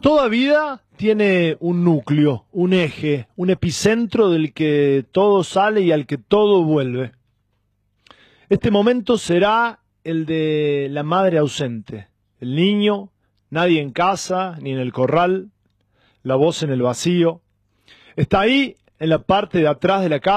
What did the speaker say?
Toda vida tiene un núcleo, un eje, un epicentro del que todo sale y al que todo vuelve. Este momento será el de la madre ausente, el niño, nadie en casa ni en el corral, la voz en el vacío. Está ahí en la parte de atrás de la casa.